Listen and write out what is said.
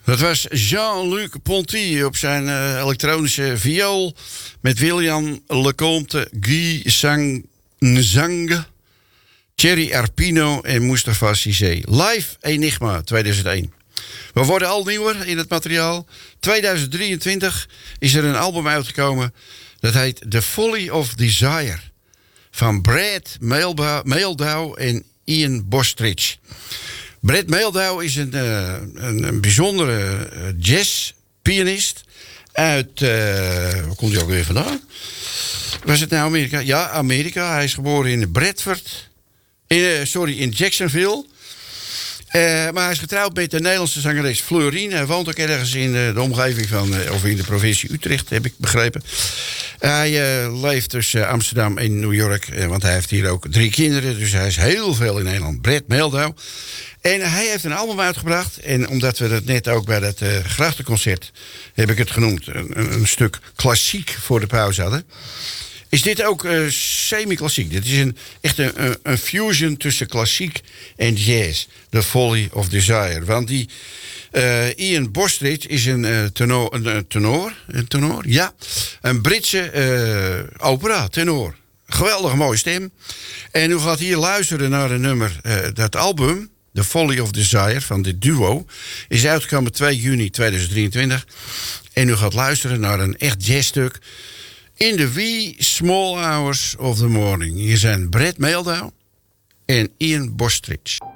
Dat was Jean-Luc Ponty op zijn elektronische viool met William Lecomte, Guy Nzange, Thierry Arpino en Mustafa Cissé. Live Enigma 2001. We worden al nieuwer in het materiaal. 2023 is er een album uitgekomen. Dat heet The Folly of Desire. Van Brad Mehldau en Ian Bostridge. Brad Mehldau is een bijzondere jazzpianist uit... waar komt hij ook weer vandaan? Was het nou Amerika? Ja, Amerika. Hij is geboren in Bradford. In Jacksonville. Maar hij is getrouwd met de Nederlandse zangeres Fleurine. Hij woont ook ergens in de omgeving van... of in de provincie Utrecht, heb ik begrepen. Hij leeft tussen Amsterdam en New York. Want hij heeft hier ook 3 kinderen. Dus hij is heel veel in Nederland. Brad Mehldau. En hij heeft een album uitgebracht. En omdat we dat net ook bij dat grachtenconcert... heb ik het genoemd, een stuk klassiek voor de pauze hadden... is dit ook semi-klassiek. Dit is echt een fusion tussen klassiek en jazz. The Folly of Desire. Want die Ian Bostridge is een tenor? Ja. Een Britse opera-tenor. Geweldige mooie stem. En u gaat hier luisteren naar een nummer, dat album... The Folly of Desire van dit duo... is uitgekomen 2 juni 2023. En u gaat luisteren naar een echt jazzstuk... In the wee small hours of the morning. Hier zijn Brad Mehldau en Ian Bostridge.